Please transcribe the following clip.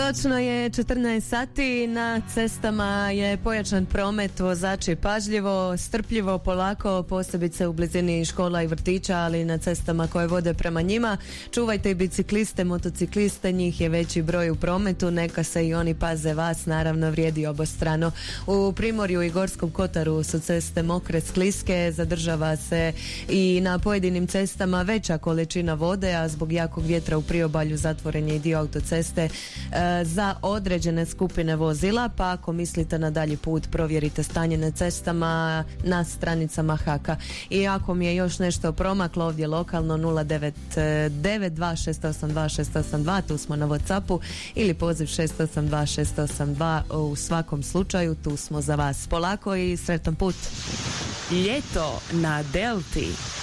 Točno je 14 sati, na cestama je pojačan promet, vozači pažljivo, strpljivo, polako, posebice u blizini škola i vrtića, ali na cestama koje vode prema njima. Čuvajte i bicikliste, motocikliste, njih je veći broj u prometu, neka se i oni paze vas, naravno vrijedi obostrano. U Primorju i Gorskom Kotaru su ceste mokre, skliske, zadržava se i na pojedinim cestama veća količina vode, a zbog jakog vjetra u priobalju zatvoren je i dio autoceste za određene skupine vozila, pa ako mislite na dalji put provjerite stanje na cestama na stranicama HAK-a. I ako mi je još nešto promaklo ovdje lokalno 0992682 tu smo na WhatsAppu ili poziv 682 u svakom slučaju tu smo za vas. Polako i sretan put. Ljeto na Delti.